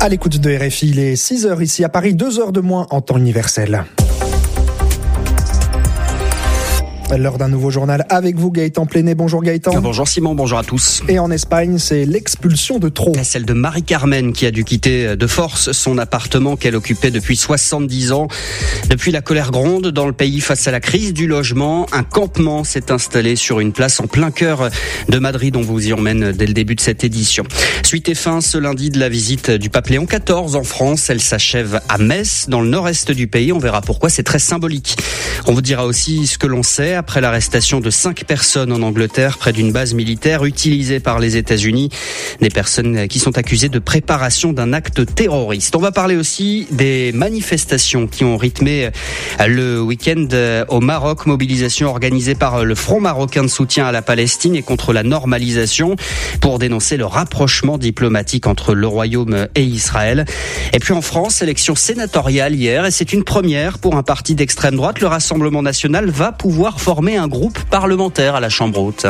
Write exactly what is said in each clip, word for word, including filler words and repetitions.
À l'écoute de R F I, il est six heures ici à Paris, deux heures de moins en temps universel. L'heure d'un nouveau journal avec vous, Gaëtan Plenet. Bonjour Gaëtan. Bonjour Simon, bonjour à tous. Et en Espagne, c'est l'expulsion de trop. Celle de Marie-Carmen qui a dû quitter de force son appartement qu'elle occupait depuis soixante-dix ans. Depuis, la colère gronde dans le pays face à la crise du logement. Un campement s'est installé sur une place en plein cœur de Madrid. On vous y emmène dès le début de cette édition. Suite et fin ce lundi de la visite du pape Léon quatorze en France. Elle s'achève à Metz, dans le nord-est du pays. On verra pourquoi, c'est très symbolique. On vous dira aussi ce que l'on sait après l'arrestation de cinq personnes en Angleterre près d'une base militaire utilisée par les États-Unis. Des personnes qui sont accusées de préparation d'un acte terroriste. On va parler aussi des manifestations qui ont rythmé le week-end au Maroc. Mobilisation organisée par le Front marocain de soutien à la Palestine et contre la normalisation pour dénoncer le rapprochement diplomatique entre le Royaume et Israël. Et puis en France, élection sénatoriale hier et c'est une première pour un parti d'extrême droite. Le Rassemblement national va pouvoir former un groupe parlementaire à la Chambre haute.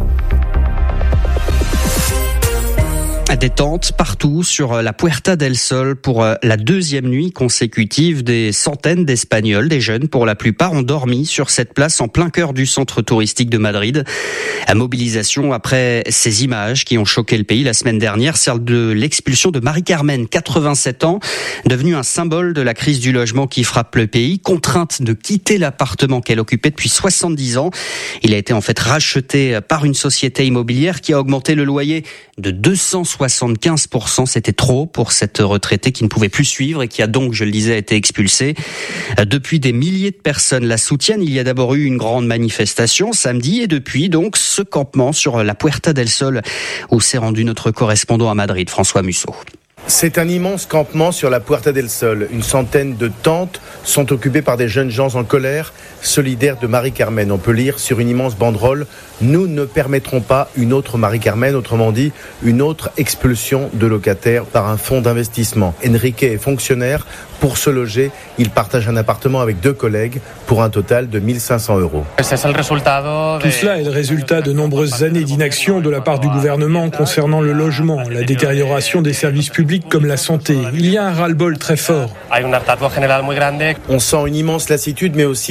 Détente partout sur la Puerta del Sol pour la deuxième nuit consécutive. Des centaines d'Espagnols, des jeunes pour la plupart, ont dormi sur cette place en plein cœur du centre touristique de Madrid. La mobilisation après ces images qui ont choqué le pays la semaine dernière, celle de l'expulsion de Marie-Carmen, quatre-vingt-sept ans, devenue un symbole de la crise du logement qui frappe le pays, contrainte de quitter l'appartement qu'elle occupait depuis soixante-dix ans. Il a été en fait racheté par une société immobilière qui a augmenté le loyer de deux cent soixante-quinze pour cent. C'était trop pour cette retraitée qui ne pouvait plus suivre et qui a donc, je le disais, été expulsée. Depuis, des milliers de personnes la soutiennent. Il y a d'abord eu une grande manifestation samedi et depuis donc ce campement sur la Puerta del Sol où s'est rendu notre correspondant à Madrid, François Musso. C'est un immense campement sur la Puerta del Sol. Une centaine de tentes sont occupées par des jeunes gens en colère, solidaires de Marie-Carmen. On peut lire sur une immense banderole « Nous ne permettrons pas une autre Marie-Carmen », autrement dit, une autre expulsion de locataires par un fonds d'investissement. Enrique est fonctionnaire. Pour se loger, il partage un appartement avec deux collègues pour un total de mille cinq cents euros. Tout cela est le résultat de nombreuses années d'inaction de la part du gouvernement concernant le logement, la détérioration des services publics comme la santé. Il y a un ras-le-bol très fort. On sent une immense lassitude, mais aussi